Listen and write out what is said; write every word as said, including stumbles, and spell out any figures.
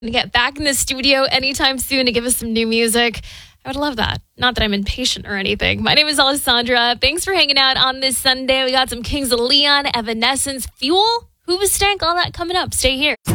to get back in the studio anytime soon to give us some new music. I would love that. Not that I'm impatient or anything. My name is Alessandra. Thanks for hanging out on this Sunday. We got some Kings of Leon, Evanescence, Fuel, Hoobastank, all that coming up. Stay here.